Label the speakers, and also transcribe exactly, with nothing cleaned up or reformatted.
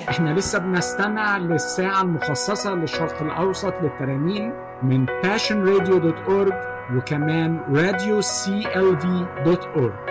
Speaker 1: احنا لسه بنستمع للساعة المخصصة للشرق الأوسط للترانيم من باشن راديو دوت أورج وكمان راديو سي إل في دوت أورج.